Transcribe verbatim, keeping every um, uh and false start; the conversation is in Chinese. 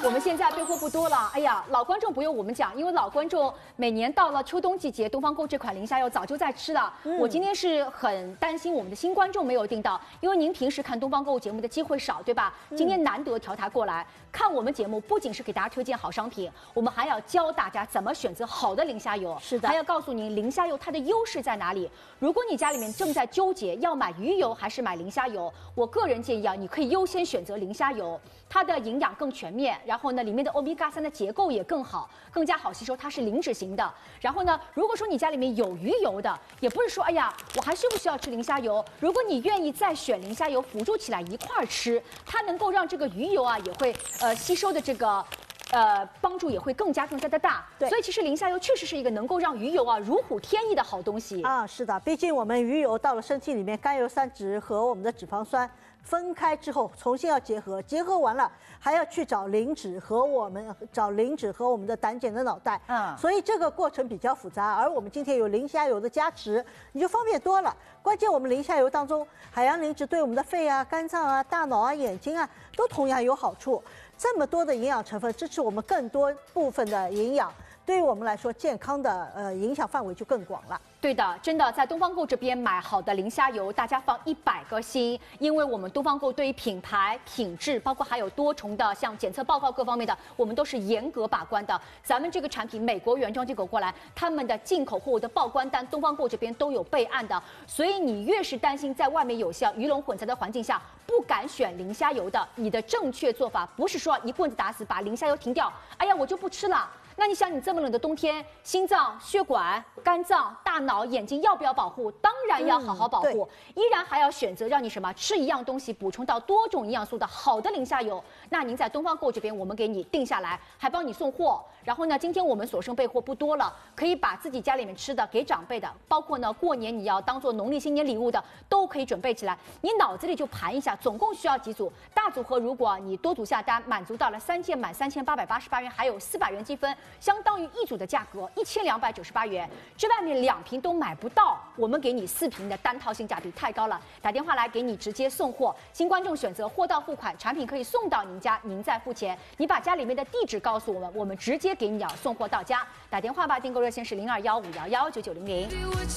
我们现在备货不多了。哎呀，老观众不用我们讲，因为老观众每年到了秋冬季节，东方购这款零下药早就在吃了。嗯、我今天是很担心我们的新观众没有订到，因为您平时看东方购节目的机会少，对吧？今天难得调台过来、嗯、看我们节目，不仅是给大家推荐好商品，我们还要教大家怎么选择好的零下油。是的，还要告诉您零下油它的优势在哪里。如果你家里面正在纠结要买鱼油还是买零下油，我个人建议啊，你可以优先选择零下油，它的营养更全面，然后呢，里面的欧米伽三的结构也更好，更加好吸收，它是零脂型的。然后呢，如果说你家里面有鱼油的，也不是说哎呀，我还需不需要吃零下油？如果你愿意再选零下油辅助起来一块儿吃，它能够让这个鱼油啊也会呃吸收的这个。呃，帮助也会更加更加的大，对，所以其实零下油确实是一个能够让鱼油啊如虎添翼的好东西啊。是的，毕竟我们鱼油到了身体里面，甘油三酯和我们的脂肪酸分开之后，重新要结合，结合完了还要去找磷脂和我们找磷脂和我们的胆碱的脑袋，嗯，所以这个过程比较复杂。而我们今天有零下油的加持，你就方便多了。关键我们零下油当中，海洋磷脂对我们的肺啊、肝脏啊、大脑啊、眼睛啊，都同样有好处。这么多的营养成分支持我们更多部分的营养，对于我们来说，健康的呃影响范围就更广了。 对的，真的在东方购这边买好的零下油，大家放一百个心，因为我们东方购对于品牌、品质，包括还有多重的像检测报告各方面的，我们都是严格把关的。咱们这个产品美国原装进口过来，他们的进口货物的报关单，东方购这边都有备案的。所以你越是担心在外面有效鱼龙混杂的环境下不敢选零下油的，你的正确做法不是说一棍子打死把零下油停掉，哎呀我就不吃了。那你想，你这么冷的冬天，心脏、血管、肝脏、大脑、眼睛要不要保护？当然要好好保护，嗯、依然还要选择让你什么吃一样东西，补充到多种营养素的好的零下油。那您在东方购这边，我们给你定下来，还帮你送货。然后呢，今天我们所剩备货不多了，可以把自己家里面吃的给长辈的，包括呢过年你要当做农历新年礼物的，都可以准备起来。你脑子里就盘一下，总共需要几组？大组合，如果你多组下单，满足到了三件满三千八百八十八元，还有四百元积分。相当于一组的价格一千两百九十八元，这外面两瓶都买不到，我们给你四瓶的单套性价比太高了，打电话来给你直接送货。新观众选择货到付款，产品可以送到您家，您再付钱。你把家里面的地址告诉我们，我们直接给你送货到家。打电话吧，订购热线是零二幺五幺幺九九零零。